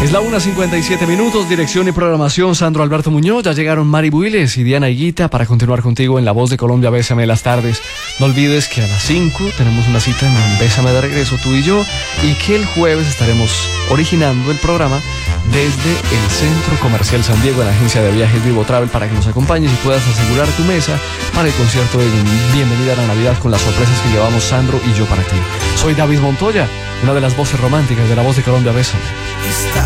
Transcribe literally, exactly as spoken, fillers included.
Es la una cincuenta y siete minutos, dirección y programación Sandro Alberto Muñoz. Ya llegaron Mari Builes y Diana Higuita para continuar contigo en La Voz de Colombia, Bésame las tardes. No olvides que a las cinco tenemos una cita en Bésame de regreso, tú y yo, y que el jueves estaremos originando el programa desde el Centro Comercial San Diego, en la agencia de viajes Vivo Travel, para que nos acompañes y puedas asegurar tu mesa para el concierto de Bienvenida a la Navidad con las sorpresas que llevamos Sandro y yo para ti. Soy David Montoya, una de las voces románticas de La Voz de Colombia, Bésame.